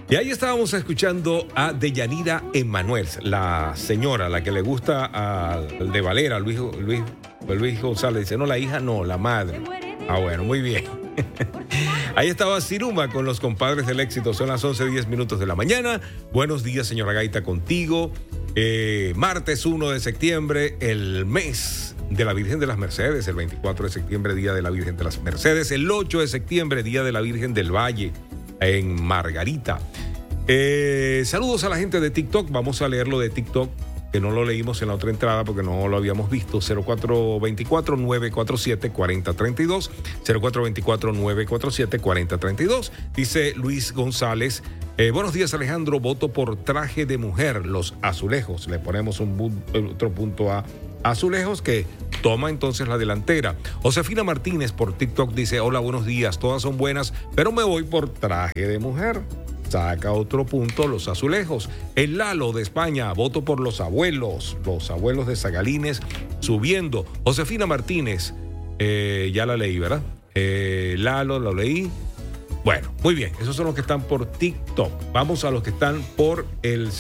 Y ahí estábamos escuchando a Deyanira Emanuel, la señora, la que le gusta al de Valera, Luis González. Dice, no, la hija no, la madre. Ah, bueno, muy bien. Ahí estaba Siruma con los compadres del éxito. Son las 11:10 de la mañana. Buenos días, señora Gaita, contigo. Martes 1 de septiembre, el mes de la Virgen de las Mercedes. El 24 de septiembre, Día de la Virgen de las Mercedes. El 8 de septiembre, Día de la Virgen del Valle, en Margarita. Saludos a la gente de TikTok. Vamos a leerlo de TikTok, que no lo leímos en la otra entrada porque no lo habíamos visto. 0424-947-4032. 0424-947-4032. Dice Luis González, buenos días, Alejandro, voto por Traje de Mujer, Los Azulejos. Le ponemos otro punto a Azulejos, que toma entonces la delantera. Josefina Martínez por TikTok dice, hola, buenos días, todas son buenas, pero me voy por Traje de Mujer. Saca otro punto, Los Azulejos. El Lalo de España, voto por Los Abuelos de Zagalines, subiendo. Josefina Martínez, ya la leí, ¿verdad? Lalo, lo leí. Bueno, muy bien, esos son los que están por TikTok. Vamos a los que están por el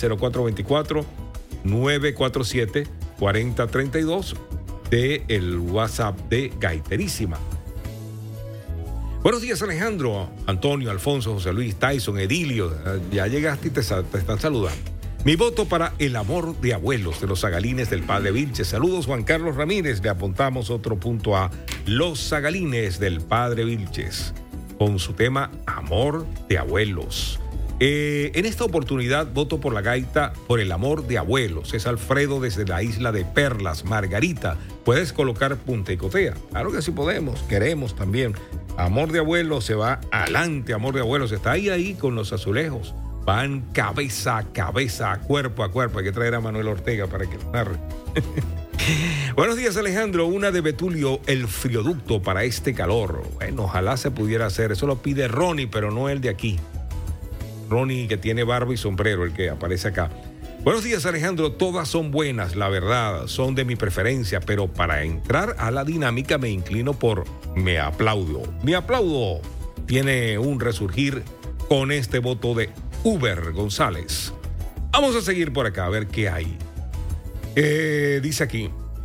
0424-947-4032 de el WhatsApp de Gaiterísima. Buenos días, Alejandro, Antonio, Alfonso, José Luis, Tyson, Edilio. Ya llegaste y te están saludando. Mi voto para El Amor de Abuelos de los Zagalines del Padre Vilches. Saludos, Juan Carlos Ramírez. Le apuntamos otro punto a Los Zagalines del Padre Vilches con su tema Amor de Abuelos. En esta oportunidad voto por la gaita por El Amor de Abuelos. Es Alfredo desde la isla de Perlas, Margarita. Puedes colocar punta y cotea. Claro que sí podemos, queremos también. Amor de Abuelos se va adelante, Amor de Abuelos está ahí con Los Azulejos. Van cabeza a cabeza, cuerpo a cuerpo. Hay que traer a Manuel Ortega para que lo narre. Buenos días, Alejandro. Una de Betulio, El Frioducto para este calor. Bueno, ojalá se pudiera hacer. Eso lo pide Ronnie, pero no el de aquí. Ronnie, que tiene barba y sombrero, el que aparece acá. Buenos días, Alejandro. Todas son buenas, la verdad, son de mi preferencia, pero para entrar a la dinámica me inclino por Me Aplaudo. Me Aplaudo tiene un resurgir con este voto de Uber González. Vamos a seguir por acá a ver qué hay. Dice aquí.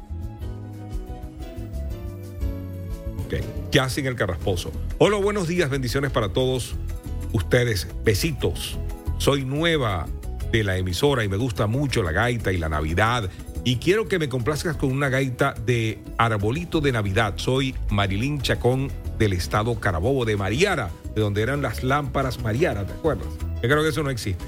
Ok, Jazz en el Carrasposo. Hola, buenos días, bendiciones para todos ustedes, besitos. Soy nueva de la emisora y me gusta mucho la gaita y la Navidad y quiero que me complazcas con una gaita de Arbolito de Navidad. Soy Marilyn Chacón del estado Carabobo, de Mariara, de donde eran las lámparas Mariara, ¿te acuerdas? Yo creo que eso no existe.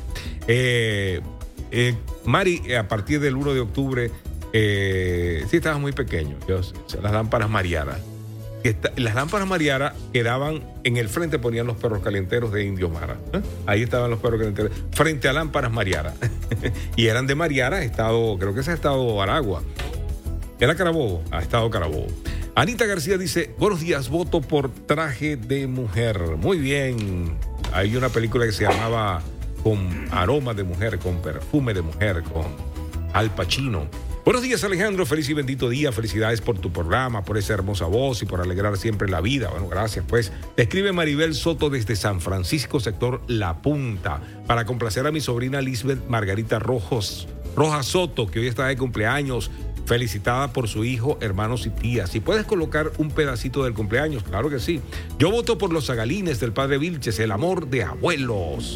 Mari, a partir del 1 de octubre, sí estabas muy pequeño, las lámparas Mariara. Las lámparas Mariara quedaban en el frente, ponían los perros calenteros de Indio Mara. Ahí estaban los perros calenteros, frente a lámparas Mariara. Y eran de Mariara, creo que ese es estado Aragua. Era Carabobo, estado Carabobo. Anita García dice, buenos días, voto por Traje de Mujer. Muy bien. Hay una película que se llamaba Con aroma de mujer, con perfume de mujer, con Al Pacino. Buenos días, Alejandro, feliz y bendito día, felicidades por tu programa, por esa hermosa voz y por alegrar siempre la vida. Bueno, gracias, pues. Te escribe Maribel Soto desde San Francisco, sector La Punta, para complacer a mi sobrina Lisbeth Margarita Rojas Soto, que hoy está de cumpleaños, felicitada por su hijo, hermanos y tías. Si puedes colocar un pedacito del cumpleaños, claro que sí. Yo voto por Los Zagalines del Padre Vilches, El Amor de Abuelos.